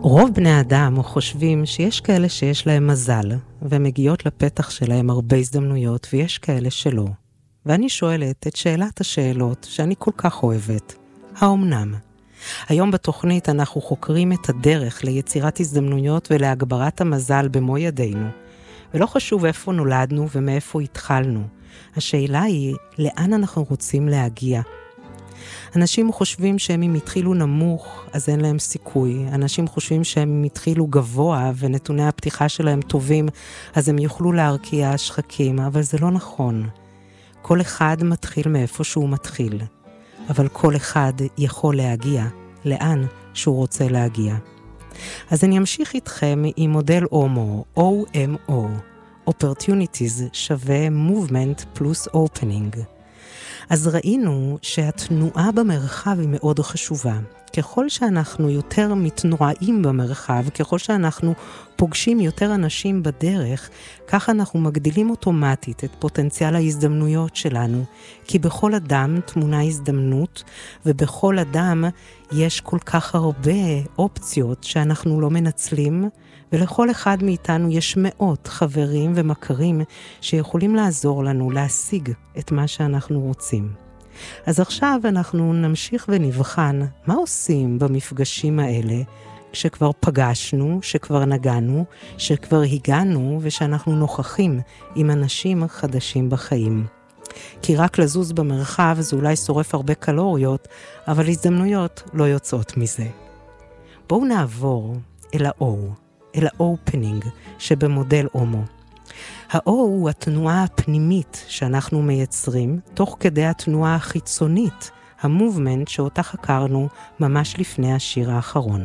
רוב בני האדם חושבים שיש כאלה שיש להם מזל, ומגיעות לפתח שלהם הרבה הזדמנויות, ויש כאלה שלא. ואני שואלת את שאלת השאלות שאני כל כך אוהבת. האומנם? היום בתוכנית אנחנו חוקרים את הדרך ליצירת הזדמנויות ולהגברת המזל במו ידינו. ולא חשוב איפה נולדנו ומאיפה התחלנו. השאלה היא, לאן אנחנו רוצים להגיע? אנשים חושבים שהם אם התחילו נמוך, אז אין להם סיכוי. אנשים חושבים שהם אם התחילו גבוה, ונתוני הפתיחה שלהם טובים, אז הם יוכלו להרקיע שחקים, אבל זה לא נכון. כל אחד מתחיל מאיפה שהוא מתחיל, אבל כל אחד יכול להגיע לאן שהוא רוצה להגיע. אז אני אמשיך איתכם עם מודל OMO, OMO, Opportunities שווה Movement plus Opening. אז ראינו שהתנועה במרחב היא מאוד חשובה. ככל שאנחנו יותר מתנועים במרחב, ככל שאנחנו פוגשים יותר אנשים בדרך, כך אנחנו מגדילים אוטומטית את פוטנציאל ההזדמנויות שלנו. כי בכל אדם תמונה הזדמנות, ובכל אדם יש כל כך הרבה אופציות שאנחנו לא מנצלים, ולכל אחד מאיתנו יש מאות חברים ומכרים שיכולים לעזור לנו להשיג את מה שאנחנו רוצים. אז עכשיו אנחנו נמשיך ונבחן מה עושים במפגשים האלה כשכבר פגשנו, שכבר נגענו, שכבר הגענו ושאנחנו נוכחים עם אנשים חדשים בחיים. כי רק לזוז במרחב זה אולי שורף הרבה קלוריות, אבל הזדמנויות לא יוצאות מזה. בואו נעבור אל ה-O. אל האופנינג שבמודל OMO. ה-O הוא התנועה הפנימית שאנחנו מייצרים, תוך כדי התנועה החיצונית, המובמנט שאותה חקרנו ממש לפני השיר האחרון.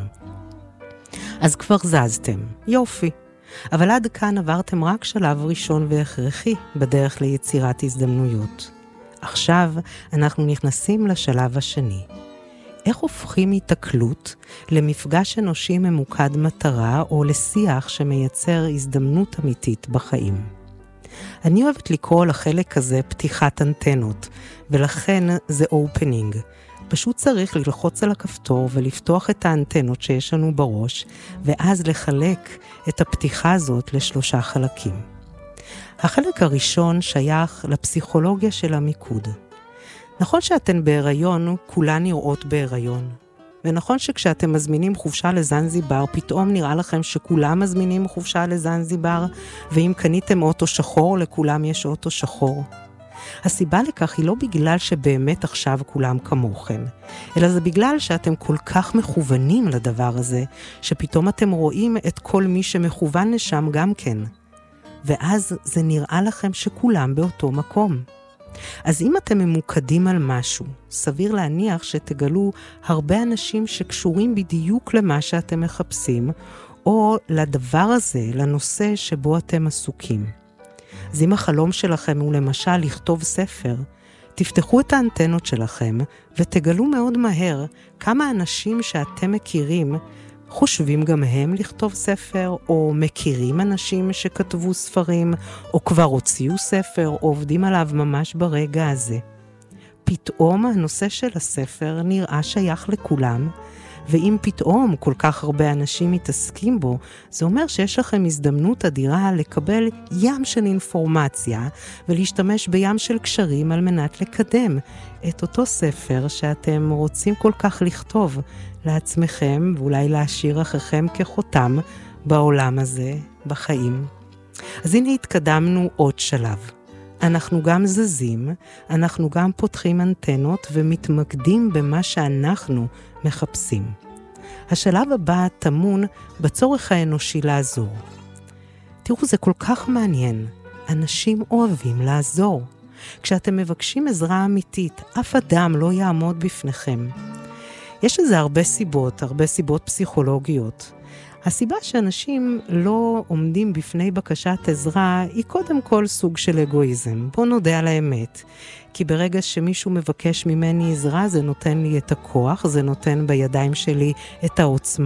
אז כבר זזתם, יופי. אבל עד כאן עברתם רק שלב ראשון והכרחי בדרך ליצירת הזדמנויות. עכשיו אנחנו נכנסים לשלב השני. איך הופכים התקלות למפגש אנושי ממוקד מטרה או לשיח שמייצר הזדמנות אמיתית בחיים? אני אוהבת לקרוא לחלק הזה פתיחת אנטנות, ולכן זה אופנינג. פשוט צריך ללחוץ על הכפתור ולפתוח את האנטנות שיש לנו בראש, ואז לחלק את הפתיחה הזאת לשלושה חלקים. החלק הראשון שייך לפסיכולוגיה של המיקוד. נכון שאתן בהיריון, כולן נראות בהיריון. ונכון שכשאתם מזמינים חופשה לזנזיבר, פתאום נראה לכם שכולם מזמינים חופשה לזנזיבר, ואם קניתם אוטו שחור, לכולם יש אוטו שחור. הסיבה לכך היא לא בגלל שבאמת עכשיו כולם כמוכם, אלא זה בגלל שאתם כל כך מכוונים לדבר הזה, שפתאום אתם רואים את כל מי שמכוון לשם גם כן. ואז זה נראה לכם שכולם באותו מקום. אז אם אתם ממוקדים על משהו, סביר להניח שתגלו הרבה אנשים שקשורים בדיוק למה שאתם מחפשים, או לדבר הזה, לנושא שבו אתם עסוקים. אז אם החלום שלכם הוא למשל לכתוב ספר, תפתחו את האנטנות שלכם ותגלו מאוד מהר כמה אנשים שאתם מכירים חושבים גם הם לכתוב ספר, או מכירים אנשים שכתבו ספרים, או כבר הוציאו ספר, או עובדים עליו ממש ברגע הזה. פתאום הנושא של הספר נראה שייך לכולם, ואם פתאום כל כך הרבה אנשים מתעסקים בו, זה אומר שיש לכם הזדמנות אדירה לקבל ים של אינפורמציה, ולהשתמש בים של קשרים על מנת לקדם את אותו ספר שאתם רוצים כל כך לכתוב לעצמכם, ואולי להשאיר אחריכם כחותם בעולם הזה, בחיים. אז הנה התקדמנו עוד שלב. אנחנו גם זזים, אנחנו גם פותחים אנטנות ומתמקדים במה שאנחנו מחפשים. השלב הבא טמון בצורך האנושי לעזור. תראו, זה כל כך מעניין. אנשים אוהבים לעזור. כשאתם מבקשים עזרה אמיתית, אף אדם לא יעמוד בפניכם. יש לזה הרבה סיבות פסיכולוגיות. הסיבה שאנשים לא עומדים בפני בקשת עזרה היא קודם כל סוג של אגואיזם. בוא נודה על האמת. כי ברגע שמישהו מבקש ממני עזרה, זה נותן לי את הכוח, זה נותן בידיים שלי את העוצמה.